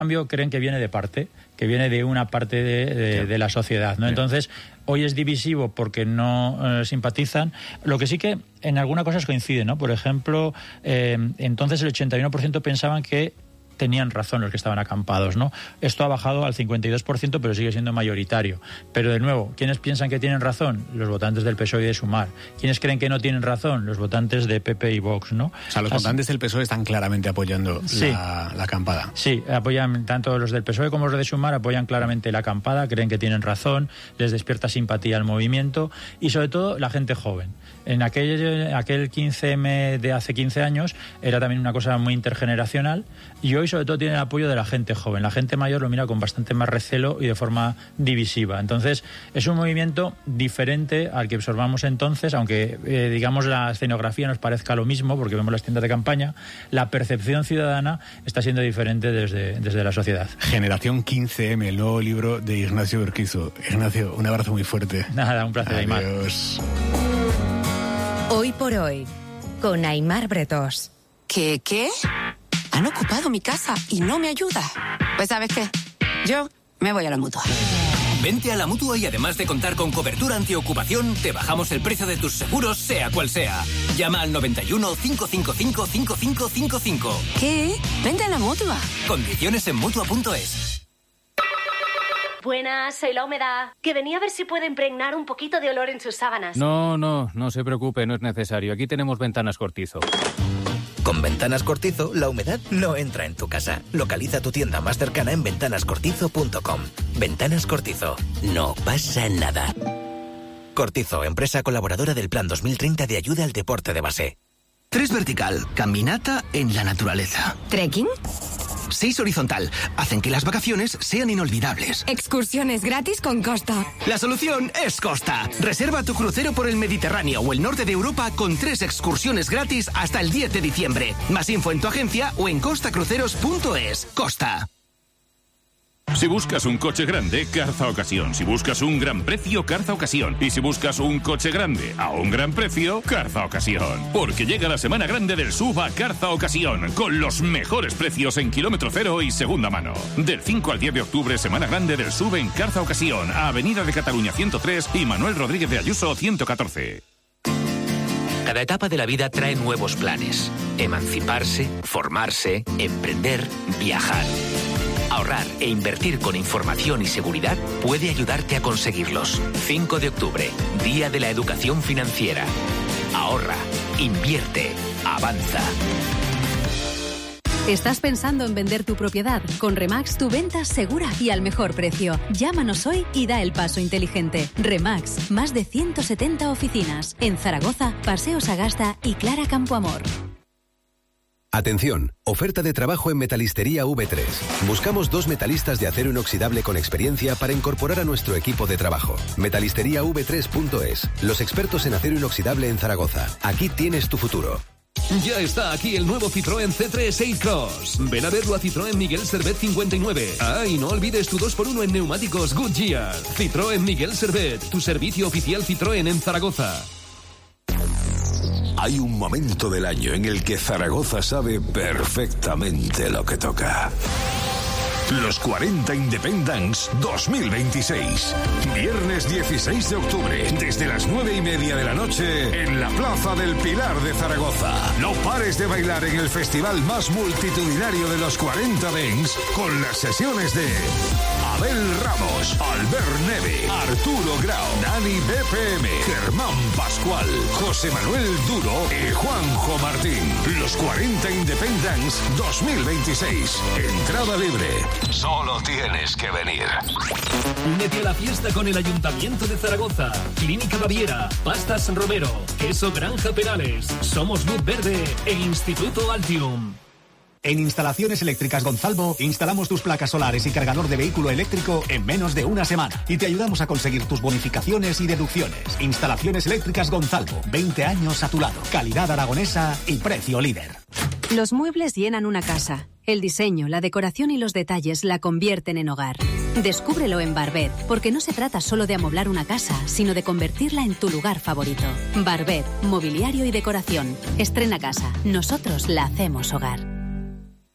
cambio creen que viene de parte, que viene de una parte de la sociedad, ¿no? Entonces, hoy es divisivo porque no simpatizan. Lo que sí que en algunas cosas coinciden, ¿no? Por ejemplo, entonces el 81% pensaban que tenían razón los que estaban acampados, ¿no? Esto ha bajado al 52%, pero sigue siendo mayoritario. Pero de nuevo, ¿quiénes piensan que tienen razón? Los votantes del PSOE y de Sumar. ¿Quiénes creen que no tienen razón? Los votantes de PP y Vox, ¿no? O sea, los votantes del PSOE están claramente apoyando la acampada. Sí, apoyan, tanto los del PSOE como los de Sumar apoyan claramente la acampada, creen que tienen razón, les despierta simpatía al movimiento y sobre todo la gente joven. En aquel 15M de hace 15 años era también una cosa muy intergeneracional y hoy sobre todo tiene el apoyo de la gente joven. La gente mayor lo mira con bastante más recelo y de forma divisiva. Entonces es un movimiento diferente al que observamos entonces, aunque digamos la escenografía nos parezca lo mismo porque vemos las tiendas de campaña, la percepción ciudadana está siendo diferente desde la sociedad. Generación 15M, el nuevo libro de Ignacio Urquizu. Ignacio, un abrazo muy fuerte. Nada, un placer, Aimar. Adiós. Hoy por hoy, con Aimar Bretós. ¿Qué? Han ocupado mi casa y no me ayuda. Pues ¿sabes qué? Yo me voy a la Mutua. Vente a la Mutua y además de contar con cobertura antiocupación, te bajamos el precio de tus seguros, sea cual sea. Llama al 91 555 5555. ¿Qué? Vente a la Mutua. Condiciones en Mutua.es. Buenas, soy la humedad. Que venía a ver si puede impregnar un poquito de olor en sus sábanas. No se preocupe, no es necesario. Aquí tenemos Ventanas Cortizo. Con Ventanas Cortizo, la humedad no entra en tu casa. Localiza tu tienda más cercana en ventanascortizo.com. Ventanas Cortizo. No pasa nada. Cortizo, empresa colaboradora del Plan 2030 de ayuda al deporte de base. 3 vertical, caminata en la naturaleza. ¿Trekking? 6 horizontal, hacen que las vacaciones sean inolvidables. Excursiones gratis con Costa. La solución es Costa. Reserva tu crucero por el Mediterráneo o el norte de Europa con 3 excursiones gratis hasta el 10 de diciembre. Más info en tu agencia o en costacruceros.es. Costa. Si buscas un coche grande, Carza Ocasión. Si buscas un gran precio, Carza Ocasión. Y si buscas un coche grande a un gran precio, Carza Ocasión. Porque llega la semana grande del SUV a Carza Ocasión, con los mejores precios en kilómetro cero y segunda mano. Del 5 al 10 de octubre, semana grande del SUV en Carza Ocasión, a Avenida de Cataluña 103 y Manuel Rodríguez de Ayuso 114. Cada etapa de la vida trae nuevos planes. Emanciparse, formarse, emprender, viajar. Ahorrar e invertir con información y seguridad puede ayudarte a conseguirlos. 5 de octubre, Día de la Educación Financiera. Ahorra, invierte, avanza. ¿Estás pensando en vender tu propiedad? Con Remax tu venta segura y al mejor precio. Llámanos hoy y da el paso inteligente. Remax, más de 170 oficinas. En Zaragoza, Paseo Sagasta y Clara Campoamor. Atención, oferta de trabajo en Metalistería V3. Buscamos 2 metalistas de acero inoxidable con experiencia para incorporar a nuestro equipo de trabajo. Metalисteriav3.es, los expertos en acero inoxidable en Zaragoza. Aquí tienes tu futuro. Ya está aquí el nuevo Citroën C3 Ace-Cross. Ven a verlo a Citroën Miguel Servet 59. Ah, y no olvides tu 2x1 en neumáticos Goodyear. Citroën Miguel Servet, tu servicio oficial Citroën en Zaragoza. Hay un momento del año en el que Zaragoza sabe perfectamente lo que toca. Los 40 Independence 2026. Viernes 16 de octubre, desde las 9:30 de la noche, en la Plaza del Pilar de Zaragoza. No pares de bailar en el festival más multitudinario de los 40 Dance, con las sesiones de Abel Ramos, Albert Neve, Arturo Grau, Dani BPM, Germán Pascual, José Manuel Duro y Juanjo Martín. Los 40 Independence 2026. Entrada libre. Solo tienes que venir. Únete a la fiesta con el Ayuntamiento de Zaragoza, Clínica Baviera, Pastas Romero, Queso Granja Perales, Somos Luz Verde e Instituto Altium. En Instalaciones Eléctricas Gonzalvo instalamos tus placas solares y cargador de vehículo eléctrico en menos de una semana y te ayudamos a conseguir tus bonificaciones y deducciones. Instalaciones Eléctricas Gonzalvo, 20 años a tu lado, calidad aragonesa y precio líder. Los muebles llenan una casa. El diseño, la decoración y los detalles la convierten en hogar. Descúbrelo en Barbet, porque no se trata solo de amoblar una casa, sino de convertirla en tu lugar favorito. Barbet, mobiliario y decoración. Estrena casa. Nosotros la hacemos hogar.